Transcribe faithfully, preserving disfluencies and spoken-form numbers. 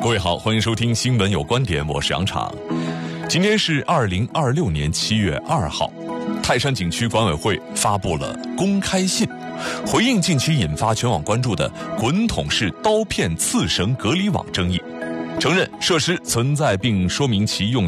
各位好，欢迎收听新闻有观点，我是杨昶。今天是二零二六年七月二号，泰山景区管委会发布了公开信，回应近期引发全网关注的滚筒式刀片刺绳隔离网争议，承认设施存在并说明其用